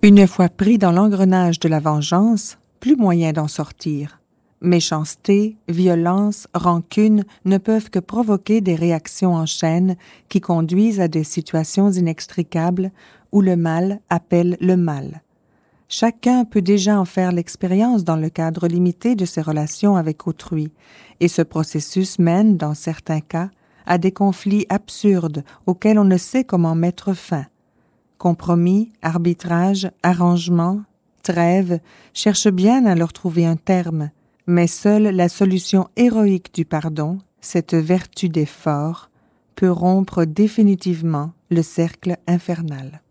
Une fois pris dans l'engrenage de la vengeance, plus moyen d'en sortir. Méchanceté, violence, rancune ne peuvent que provoquer des réactions en chaîne qui conduisent à des situations inextricables où le mal appelle le mal. Chacun peut déjà en faire l'expérience dans le cadre limité de ses relations avec autrui, et ce processus mène, dans certains cas, à des conflits absurdes auxquels on ne sait comment mettre fin. Compromis, arbitrage, arrangement, trêve cherchent bien à leur trouver un terme, mais seule la solution héroïque du pardon, cette vertu des forts, peut rompre définitivement le cercle infernal.